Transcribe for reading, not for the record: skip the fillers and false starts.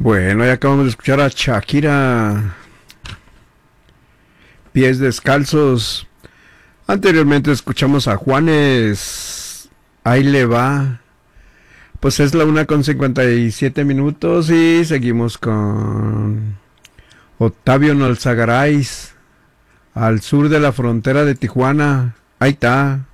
Bueno, ya acabamos de escuchar a Shakira, Pies Descalzos. Anteriormente escuchamos a Juanes, Ahí le va. Pues es la 1:57 y seguimos con Octavio Nolzagaray, al sur de la frontera de Tijuana. Ahí está.